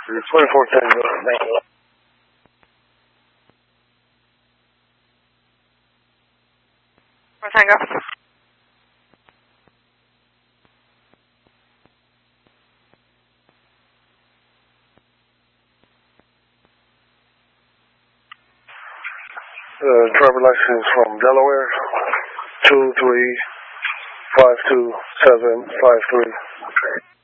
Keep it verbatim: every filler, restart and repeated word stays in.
twenty-four Tango. Thank you. Tango. Uh, driver license from Delaware, two three five two seven five three.